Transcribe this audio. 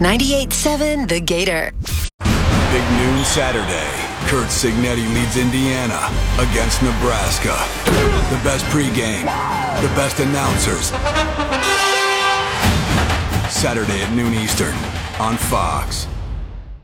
98.7 The Gator. Big noon Saturday. Kurt Signetti leads Indiana against Nebraska. The best pregame, the best announcers. Saturday at noon Eastern on Fox.